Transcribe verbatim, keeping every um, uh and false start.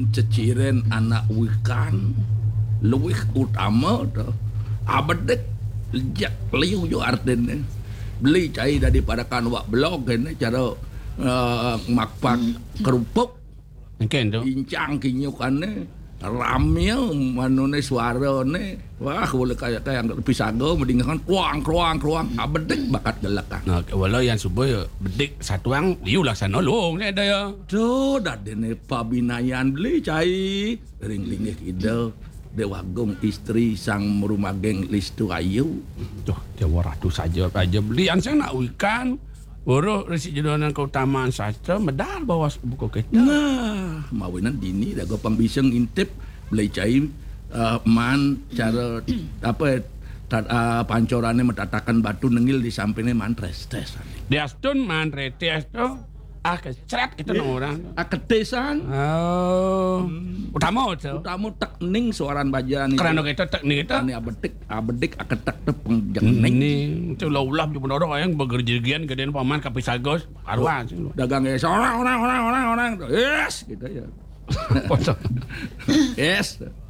ceciren anak wikan luwih utama tuh abedek lejak liu jo artinya beli cai daripada kan wak blog ini cara uh, makpak kerupuk Mungkin tu. incang kinyukannya ramnya manune suarane wah boleh kayak kayak pisago mendingan kruang kruang kruang abedek bakat gelakan. Nah, walau yang subuh ya bedik satuang liu laksana long ni ada ya. Tuh dah dene pabinayan beli cai ring linggih ide dewagung istri sang merumageng listu ayu. Tuh dia warah tu saja aja beli yang saya nak ikan. Baru resi jodohan keutamaan sastra medal bawa buku kita. Nah, mawinan dini dah gopang biseng intip beli cai uh, man cara apa tat, uh, pancorannya metatakan batu nengil di sampingnya man restes. Dia stun man retes tu ah kecret itu yeah. Orang. Ah ketesan. Oh. Hmm. Utama tu. Utama tekning suaran bajan itu. Kerana kita teknik kita. Ini abedik abedik aketek tu pengjengning. Ini tu laulah ju pendorong yang begerjigian gedean paman kapisagos arwah. Dagang es orang orang orang orang orang. Yes gitu ya. Yes.